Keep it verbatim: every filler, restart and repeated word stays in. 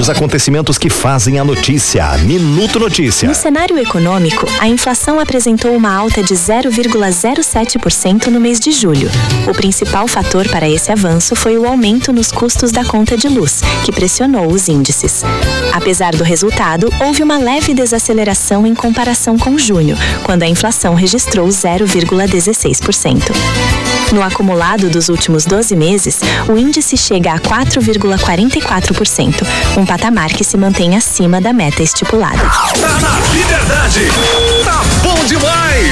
Os acontecimentos que fazem a notícia. Minuto Notícia. No cenário econômico, a inflação apresentou uma alta de zero vírgula zero sete por cento no mês de julho. O principal fator para esse avanço foi o aumento nos custos da conta de luz, que pressionou os índices. Apesar do resultado, houve uma leve desaceleração em comparação com junho, quando a inflação registrou zero vírgula dezesseis por cento. No acumulado dos últimos doze meses, o índice chega a quatro vírgula quarenta e quatro por cento, um patamar que se mantém acima da meta estipulada. Tá na Liberdade! Tá bom demais!